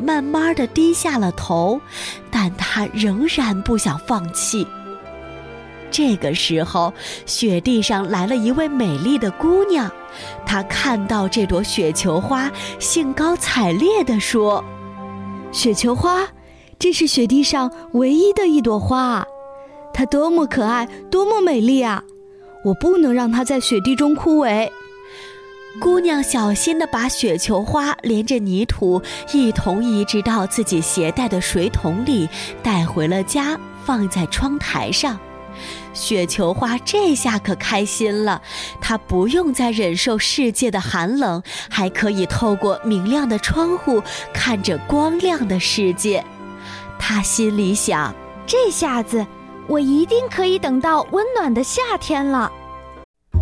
慢慢地低下了头，但她仍然不想放弃。这个时候，雪地上来了一位美丽的姑娘，她看到这朵雪球花，兴高采烈地说：“ 雪球花，这是雪地上唯一的一朵花啊！它多么可爱，多么美丽啊！我不能让它在雪地中枯萎。” 姑娘小心地把雪球花连着泥土一同移植到自己携带的水桶里，带回了家，放在窗台上。雪球花这下可开心了，它不用再忍受世界的寒冷，还可以透过明亮的窗户看着光亮的世界。它心里想， 这下子我一定可以等到温暖的夏天了。